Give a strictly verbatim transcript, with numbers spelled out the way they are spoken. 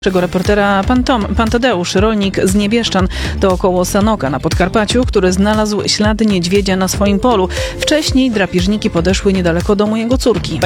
Naszego reportera pan, Tom, pan Tadeusz, rolnik z Niebieszczan, to około Sanoka na Podkarpaciu, który znalazł ślady niedźwiedzia na swoim polu. Wcześniej drapieżniki podeszły niedaleko domu jego córki.